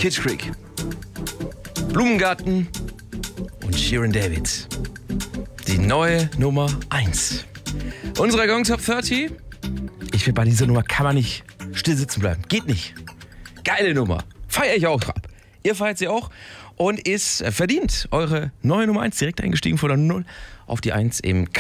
Kitsch Creek, Blumengarten und Shirin David. Die neue Nummer 1. Unserer Gong Top 30. Ich finde, bei dieser Nummer kann man nicht still sitzen bleiben. Geht nicht. Geile Nummer. Feiere ich auch ab. Ihr feiert sie auch und ist verdient eure neue Nummer 1. Direkt eingestiegen von der 0 auf die 1 im